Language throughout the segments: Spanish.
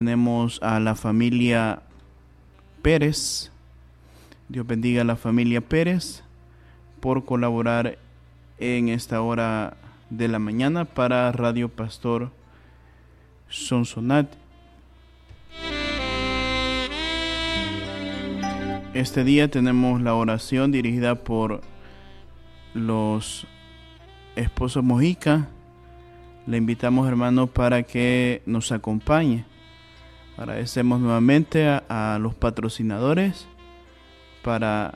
Tenemos a la familia Pérez. Dios bendiga a la familia Pérez por colaborar en esta hora de la mañana para Radio Pastor Sonsonate. Este día tenemos la oración dirigida por los esposos Mojica. Le invitamos, hermanos, para que nos acompañe. Agradecemos nuevamente a los patrocinadores. Para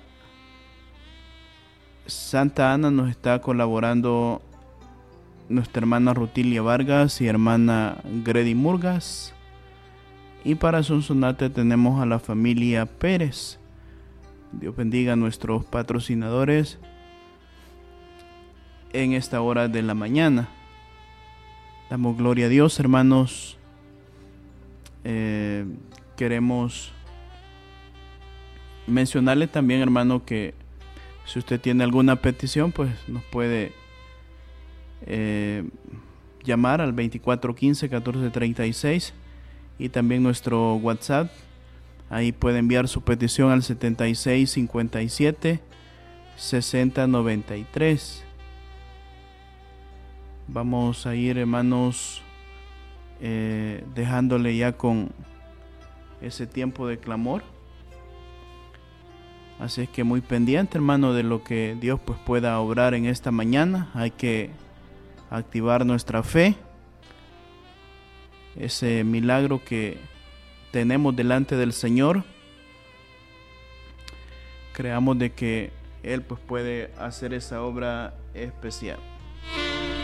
Santa Ana nos está colaborando nuestra hermana Rutilia Vargas y hermana Grady Murgas. Y para Sonsonate tenemos a la familia Pérez. Dios bendiga a nuestros patrocinadores en esta hora de la mañana. Damos gloria a Dios, hermanos. Queremos mencionarle también, hermano, que si usted tiene alguna petición, pues nos puede llamar al 2415-1436 y también nuestro WhatsApp. Ahí puede enviar su petición al 7657-6093. Vamos a ir, hermanos, dejándole ya con ese tiempo de clamor. Así es que muy pendiente, hermano, de lo que Dios pues pueda obrar en esta mañana. Hay que activar nuestra fe, ese milagro que tenemos delante del Señor. Creamos de que Él pues puede hacer esa obra especial.